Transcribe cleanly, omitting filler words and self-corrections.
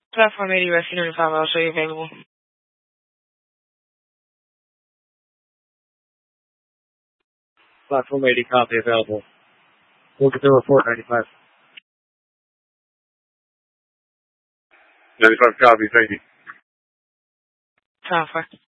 Platform 80, Rescue 95, I'll show you available. Platform 80, copy available. Look at the report, 95. 95 copy, thank you. Time for.